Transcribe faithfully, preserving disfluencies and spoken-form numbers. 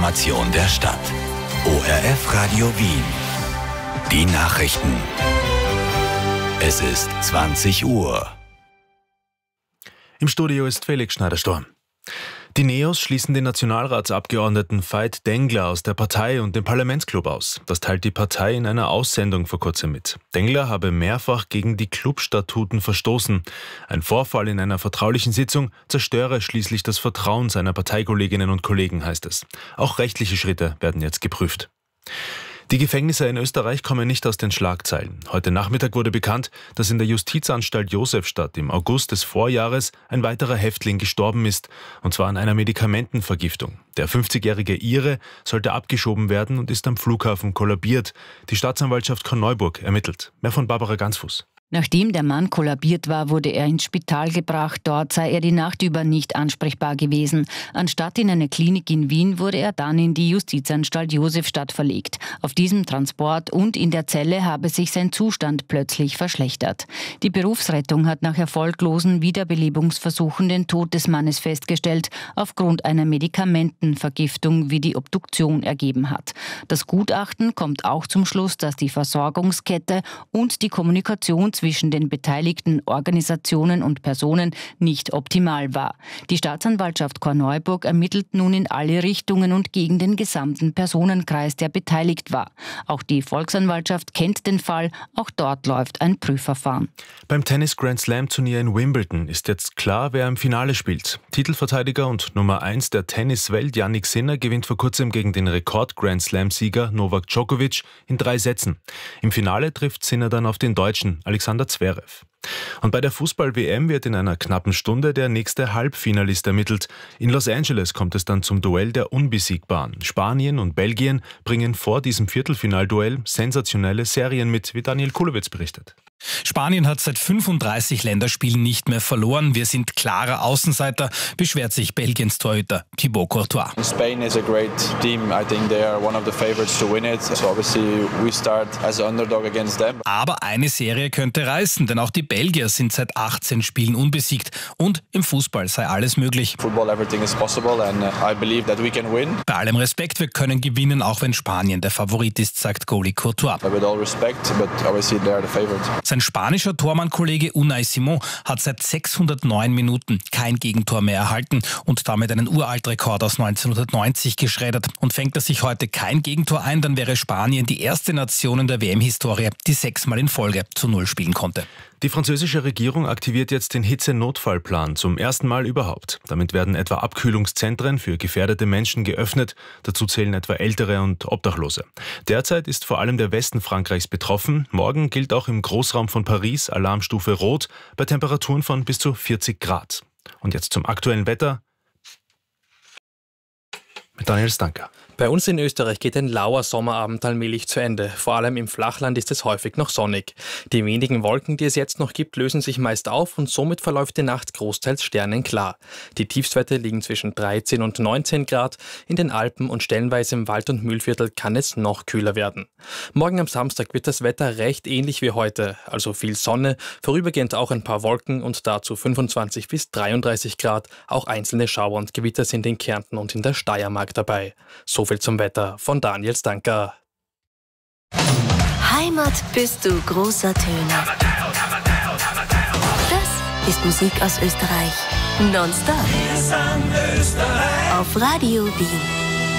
Information der Stadt. O R F Radio Wien. Die Nachrichten. Es ist zwanzig Uhr. Im Studio ist Felix Schneider-Storm. Die Neos schließen den Nationalratsabgeordneten Veit Dengler aus der Partei und dem Parlamentsclub aus. Das teilt die Partei in einer Aussendung vor kurzem mit. Dengler habe mehrfach gegen die Clubstatuten verstoßen. Ein Vorfall in einer vertraulichen Sitzung zerstöre schließlich das Vertrauen seiner Parteikolleginnen und Kollegen, heißt es. Auch rechtliche Schritte werden jetzt geprüft. Die Gefängnisse in Österreich kommen nicht aus den Schlagzeilen. Heute Nachmittag wurde bekannt, dass in der Justizanstalt Josefstadt im August des Vorjahres ein weiterer Häftling gestorben ist, und zwar an einer Medikamentenvergiftung. Der fünfzigjährige Ire sollte abgeschoben werden und ist am Flughafen kollabiert. Die Staatsanwaltschaft Korneuburg ermittelt. Mehr von Barbara Gansfuß. Nachdem der Mann kollabiert war, wurde er ins Spital gebracht. Dort sei er die Nacht über nicht ansprechbar gewesen. Anstatt in eine Klinik in Wien wurde er dann in die Justizanstalt Josefstadt verlegt. Auf diesem Transport und in der Zelle habe sich sein Zustand plötzlich verschlechtert. Die Berufsrettung hat nach erfolglosen Wiederbelebungsversuchen den Tod des Mannes festgestellt, aufgrund einer Medikamentenvergiftung, wie die Obduktion ergeben hat. Das Gutachten kommt auch zum Schluss, dass die Versorgungskette und die Kommunikation zwischen den beteiligten Organisationen und Personen nicht optimal war. Die Staatsanwaltschaft Korneuburg ermittelt nun in alle Richtungen und gegen den gesamten Personenkreis, der beteiligt war. Auch die Volksanwaltschaft kennt den Fall, auch dort läuft ein Prüfverfahren. Beim Tennis-Grand-Slam-Turnier in Wimbledon ist jetzt klar, wer im Finale spielt. Titelverteidiger und Nummer eins der Tenniswelt Jannik Sinner gewinnt vor kurzem gegen den Rekord-Grand-Slam-Sieger Novak Djokovic in drei Sätzen. Im Finale trifft Sinner dann auf den Deutschen Alexander Zverev. Und bei der Fußball-W M wird in einer knappen Stunde der nächste Halbfinalist ermittelt. In Los Angeles kommt es dann zum Duell der Unbesiegbaren. Spanien und Belgien bringen vor diesem Viertelfinalduell sensationelle Serien mit, wie Daniel Kulowitz berichtet. Spanien hat seit fünfunddreißig Länderspielen nicht mehr verloren. Wir sind klarer Außenseiter, beschwert sich Belgiens Torhüter Thibaut Courtois. Spain is a great team. I think they are one of the favorites to win it. So obviously we start as an underdog against them. Aber eine Serie könnte reißen, denn auch die Belgier sind seit achtzehn Spielen unbesiegt und im Fußball sei alles möglich. Football, everything is possible and I believe that we can win. Bei allem Respekt, wir können gewinnen, auch wenn Spanien der Favorit ist, sagt Goalie Courtois. With all respect, but obviously they are the favorites. Sein spanischer Tormann-Kollege Unai Simón hat seit sechshundertneun Minuten kein Gegentor mehr erhalten und damit einen Uraltrekord aus neunzehnhundertneunzig geschreddert. Und fängt er sich heute kein Gegentor ein, dann wäre Spanien die erste Nation in der W M-Historie, die sechsmal in Folge zu Null spielen konnte. Die französische Regierung aktiviert jetzt den Hitze-Notfallplan zum ersten Mal überhaupt. Damit werden etwa Abkühlungszentren für gefährdete Menschen geöffnet. Dazu zählen etwa Ältere und Obdachlose. Derzeit ist vor allem der Westen Frankreichs betroffen. Morgen gilt auch im Großraum von Paris Alarmstufe Rot bei Temperaturen von bis zu vierzig Grad. Und jetzt zum aktuellen Wetter mit Daniel Stanker. Bei uns in Österreich geht ein lauer Sommerabend allmählich zu Ende. Vor allem im Flachland ist es häufig noch sonnig. Die wenigen Wolken, die es jetzt noch gibt, lösen sich meist auf und somit verläuft die Nacht großteils sternenklar. Die Tiefstwerte liegen zwischen dreizehn und neunzehn Grad. In den Alpen und stellenweise im Wald- und Mühlviertel kann es noch kühler werden. Morgen am Samstag wird das Wetter recht ähnlich wie heute. Also viel Sonne, vorübergehend auch ein paar Wolken und dazu fünfundzwanzig bis dreiunddreißig Grad. Auch einzelne Schauer und Gewitter sind in Kärnten und in der Steiermark dabei. So viel zum Wetter von Daniel Stanker. Heimat bist du großer Töne. Das ist Musik aus Österreich. Nonstop. Auf Radio Wien.